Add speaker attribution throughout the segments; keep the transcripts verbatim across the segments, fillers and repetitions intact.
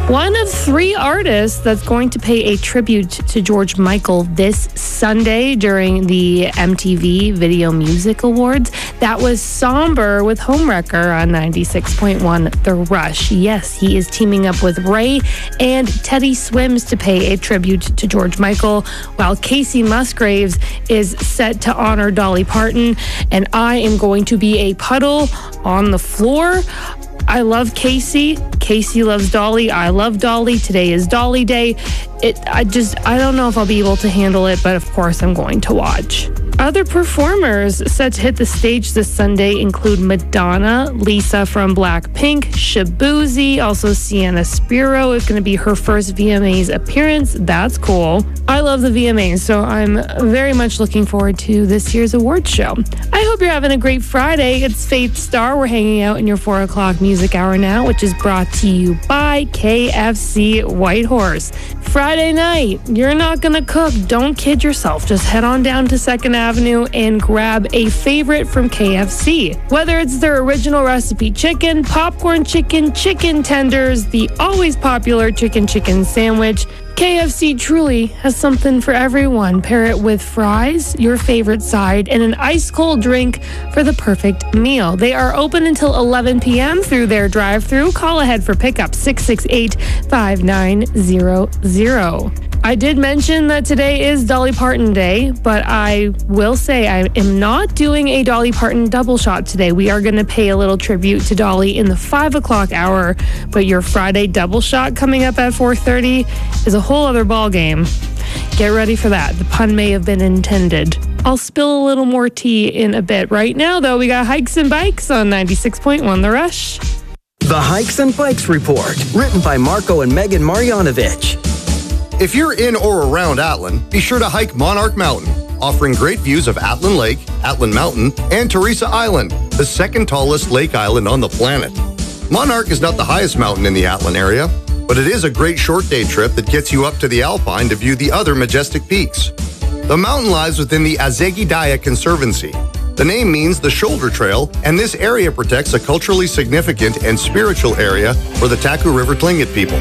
Speaker 1: One of three artists that's going to pay a tribute to George Michael this Sunday during the M T V Video Music Awards. That was Somber with Homewrecker on ninety-six point one The Rush. Yes, he is teaming up with Ray and Teddy Swims to pay a tribute to George Michael, while Casey Musgraves is set to honor Dolly Parton. And I am going to be a puddle on the floor. I love Casey. Casey loves Dolly. I love Dolly. Today is Dolly Day. It, I just, I don't know if I'll be able to handle it, but of course I'm going to watch. Other performers set to hit the stage this Sunday include Madonna, Lisa from Blackpink, Shabuzi, also Sienna Spiro is going to be her first V M As appearance. That's cool. I love the V M As, so I'm very much looking forward to this year's awards show. I hope you're having a great Friday. It's Faith Star. We're hanging out in your four o'clock music hour now, which is brought to you by K F C Whitehorse. Friday night, you're not going to cook. Don't kid yourself. Just head on down to Second Avenue and grab a favorite from K F C. Whether it's their original recipe chicken, popcorn chicken, chicken tenders, the always popular chicken chicken sandwich, K F C truly has something for everyone. Pair it with fries, your favorite side, and an ice-cold drink for the perfect meal. They are open until eleven p.m. through their drive-thru. Call ahead for pickup six six eight, five nine zero zero. I did mention that today is Dolly Parton Day, but I will say I am not doing a Dolly Parton double shot today. We are going to pay a little tribute to Dolly in the five o'clock hour, but your Friday double shot coming up at four thirty is a whole other ball game. Get ready for that. The pun may have been intended. I'll spill a little more tea in a bit. Right now, though, we got Hikes and Bikes on ninety-six point one The Rush.
Speaker 2: The Hikes and Bikes Report, written by Marco and Megan Marjanovic.
Speaker 3: If you're in or around Atlin, be sure to hike Monarch Mountain, offering great views of Atlin Lake, Atlin Mountain, and Teresa Island, the second tallest lake island on the planet. Monarch is not the highest mountain in the Atlin area, but it is a great short day trip that gets you up to the Alpine to view the other majestic peaks. The mountain lies within the Azegidaya Conservancy. The name means the shoulder trail, and this area protects a culturally significant and spiritual area for the Taku River Tlingit people.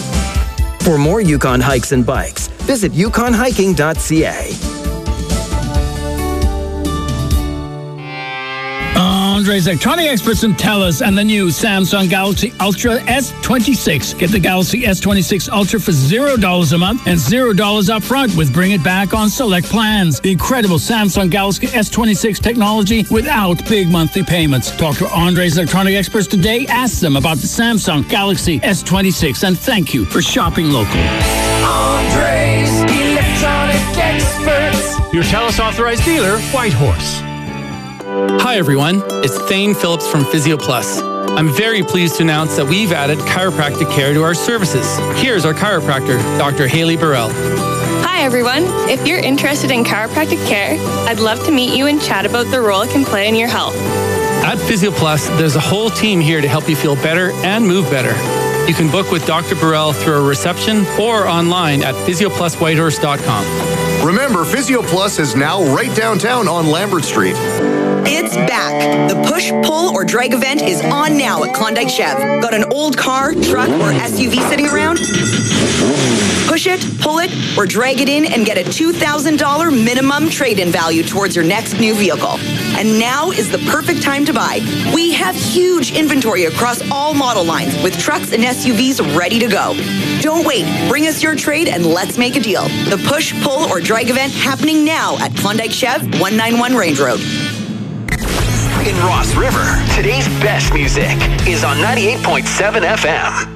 Speaker 2: For more Yukon hikes and bikes, visit yukon hiking dot c a.
Speaker 4: Andre's electronic experts in TELUS and the new Samsung Galaxy Ultra S twenty-six. Get the Galaxy S twenty-six Ultra for zero dollars a month and zero dollars up front with Bring It Back on select plans. The incredible Samsung Galaxy S twenty-six technology without big monthly payments. Talk to Andre's electronic experts today. Ask them about the Samsung Galaxy S twenty-six, and thank you for shopping local.
Speaker 5: Andre's electronic experts.
Speaker 6: Your TELUS authorized dealer, Whitehorse.
Speaker 7: Hi everyone, it's Thane Phillips from PhysioPlus. I'm very pleased to announce that we've added chiropractic care to our services. Here's our chiropractor, Doctor Haley Burrell.
Speaker 8: Hi everyone, if you're interested in chiropractic care, I'd love to meet you and chat about the role it can play in your health.
Speaker 7: At PhysioPlus, there's a whole team here to help you feel better and move better. You can book with Doctor Burrell through a reception or online at physio plus whitehorse dot com.
Speaker 3: Remember, PhysioPlus is now right downtown on Lambert Street.
Speaker 9: It's back. The push, pull, or drag event is on now at Klondike Chev. Got an old car, truck, or S U V sitting around? Push it, pull it, or drag it in and get a two thousand dollars minimum trade-in value towards your next new vehicle. And now is the perfect time to buy. We have huge inventory across all model lines with trucks and S U Vs ready to go. Don't wait. Bring us your trade and let's make a deal. The push, pull, or drag event happening now at Klondike Chev, one ninety-one Range Road.
Speaker 10: In Ross River, today's best music is on ninety-eight point seven F M.